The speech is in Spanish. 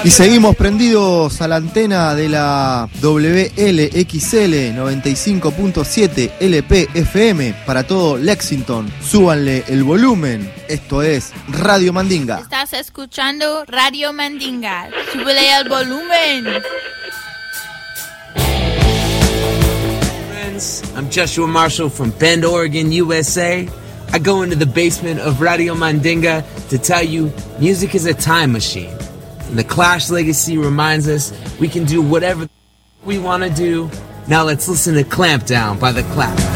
Y seguimos prendidos a la antena de la WLXL 95.7 LP FM para todo Lexington. Súbanle el volumen. Esto es Radio Mandinga. Estás escuchando Radio Mandinga. Súbele el volumen. Friends, I'm Joshua Marshall from Bend, Oregon, USA. I go into the basement of Radio Mandinga to tell you music is a time machine. And the Clash legacy reminds us we can do whatever we want to do. Now let's listen to Clamp Down by The Clash.